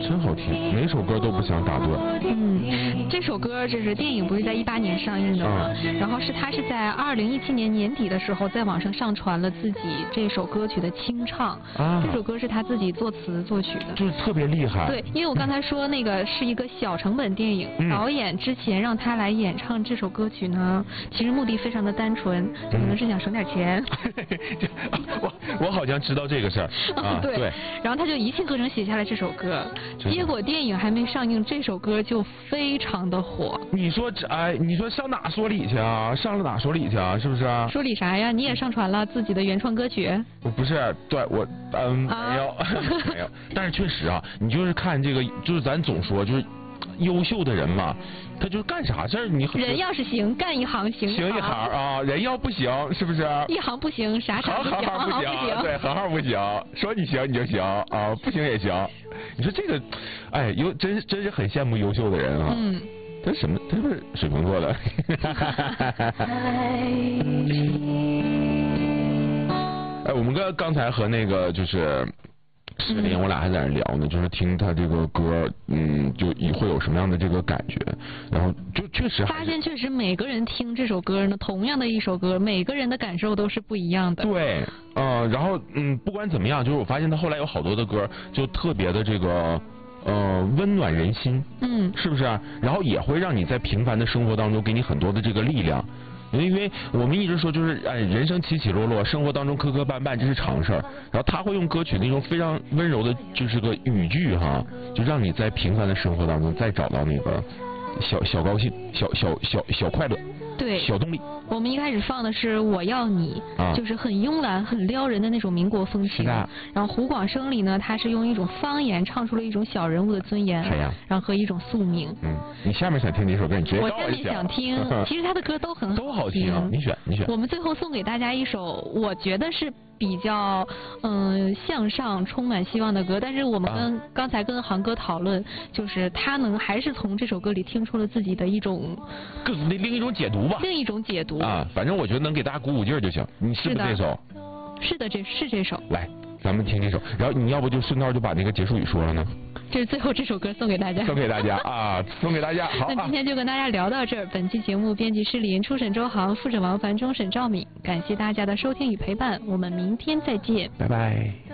真好听，哪首歌都不想打断。 这首歌就是电影不是在18年上映的吗？然后他是在2017年年底的时候在网上上传了自己这首歌曲的清唱。这首歌是他自己作词作曲的， 就是特别厉害。 对，因为我刚才说那个是一个小成本电影，导演之前让他来演唱这首歌曲呢，其实目的非常的单纯，可能是想省点钱。 我好像知道这个事儿。对。 然后他就一气呵成写下了这首歌，结果电影还没上映，这首歌就非常的火。 你说你说上哪说理去啊？上了哪说理去啊？是不是啊？ 说理啥呀？你也上传了自己的原创歌曲？ 不是，对我没有没有。但是确实啊，你就是看这个，就是咱总说就是优秀的人嘛，他就是干啥事儿人要是行，干一行行一行啊，人要不行，是不是？ 一行不行，啥不行， 行不行，对，行不行，说你行你就行啊，不行也行。你说这个，哎，真是很羡慕优秀的人啊。他什么？他是水瓶座的。哎，我们刚才和那个就是石林，我俩还在那聊呢，就是听他这个歌，就会有什么样的这个感觉，然后就确实发现确实每个人听这首歌呢，同样的一首歌，每个人的感受都是不一样的。 对，然后不管怎么样，就是我发现他后来有好多的歌就特别的这个温暖人心，是不是啊？然后也会让你在平凡的生活当中给你很多的这个力量。因为我们一直说就是人生起起落落，生活当中磕磕绊绊，这是常事儿。然后他会用歌曲那种非常温柔的，就是个语句哈，就让你在平凡的生活当中再找到那个小高兴、小快乐。 对， 小动力。 我们一开始放的是我要你，就是很慵懒很撩人的那种民国风情。然后胡广生里呢，他是用一种方言唱出了一种小人物的尊严，然后和一种宿命。 你下面想听哪首歌？你直接告我下面想听，其实他的歌都很好听， 都好听。你选。 我们最后送给大家一首，我觉得是比较向上、充满希望的歌，但是我们刚才跟航哥讨论，就是他还是从这首歌里听出了自己的一种另一种解读吧。 另一种解读啊，反正我觉得能给大家鼓劲儿就行。你是不是这首？ 是的，是这首。 来，咱们听这首，然后你要不就顺道就把那个结束语说了呢？ 这是最后这首歌送给大家。 送给大家啊，送给大家。好， 那今天就跟大家聊到这儿。本期节目编辑施林，初审周航，副审王凡，终审赵敏。感谢大家的收听与陪伴，我们明天再见， 拜拜。